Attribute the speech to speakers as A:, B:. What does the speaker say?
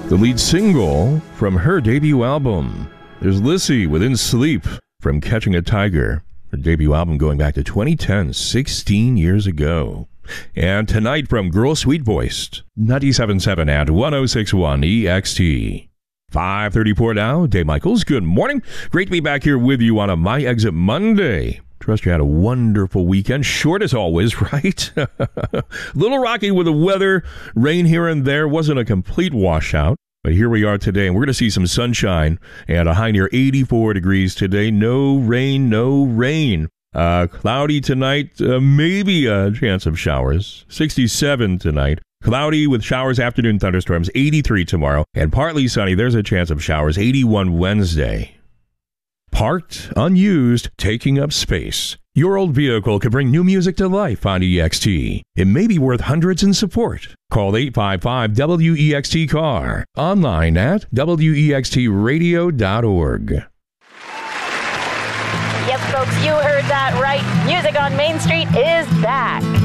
A: the lead single from her debut album. There's Lissy with In Sleep from Catching a Tiger, her debut album going back to 2010, 16 years ago. And tonight from Girl Sweet Voiced, 97.7 and 106.1 EXT. 5:34 now. Dave Michaels, good morning. Great to be back here with you on a My Exit Monday. Trust you had a wonderful weekend. Short as always, right? Little rocky with the weather. Rain here and there. Wasn't a complete washout. But here we are today, and we're going to see some sunshine and a high near 84 degrees today. No rain, no rain. Cloudy tonight, maybe a chance of showers. 67 tonight. Cloudy with showers, afternoon thunderstorms, 83 tomorrow. And partly sunny, there's a chance of showers, 81 Wednesday. Parked, unused, taking up space. Your old vehicle could bring new music to life on EXT. It may be worth hundreds in support. Call 855-WEXT-CAR. Online at wextradio.org.
B: Yep, folks, you heard that right. Music on Main Street is back.